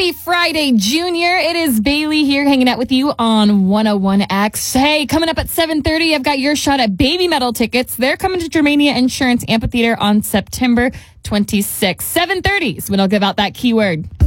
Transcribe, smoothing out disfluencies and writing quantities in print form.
Happy Friday, Junior. It is Bailey here hanging out with you on 101X. Hey, coming up at 7:30, I've got your shot at Baby Metal tickets. They're coming to Germania Insurance Amphitheater on September 26th. 7:30 is when I'll give out that keyword.